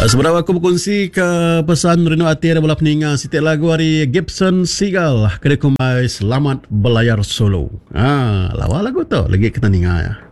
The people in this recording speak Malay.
Sebenarnya aku berkongsi ke pesan Reno Ati ada bola peninga setiap lagu hari Gibson Seagull kena kumai Selamat Belayar Solo. Lawa lagu tu lagi kita ninga ya.